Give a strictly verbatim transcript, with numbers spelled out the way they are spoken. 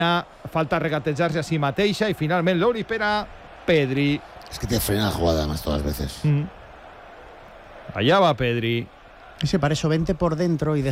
falta regatejar-se a si mateixa i finalment l'Ori per a Pedri. Es que te frena la jugada además todas las veces. Mm. Allá va Pedri. Ese para eso vente por dentro y